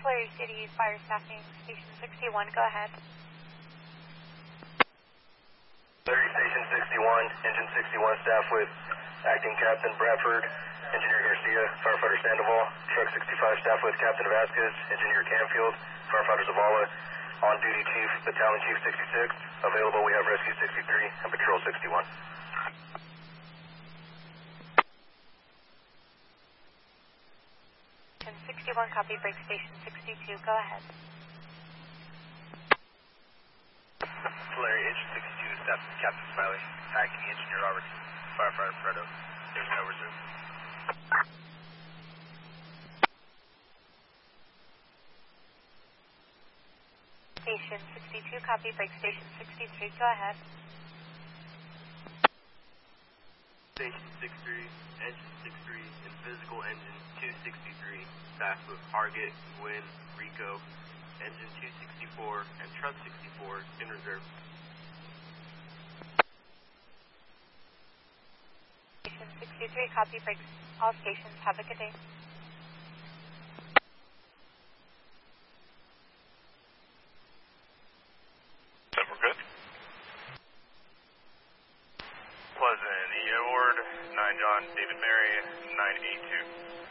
Tulare City Fire Staffing, Station 61, go ahead. Tulare Station 61, Engine 61 staff with Acting Captain Bradford, Engineer Garcia, Firefighter Sandoval, Truck 65 staff with Captain Vasquez, Engineer Canfield, Firefighter Zavala, on duty Chief, Battalion Chief 66, available we have Rescue 63 and Patrol 61. 61, copy, break station 62, go ahead. Tulare Engine 62, staff with Captain Smiley, Acting Engineer Robertson, Firefighter Fredo, there's no reserve. Station 62, copy, break station 63, go ahead. Station 63, Engine 63, and Physical Engine 263, staff with Target, Gwyn, Rico, Engine 264, and Truck 64 in reserve. Station 63, copy, break all stations, have a good day. We're good. Pleasant, Edward, 9 John, David Mary, 982.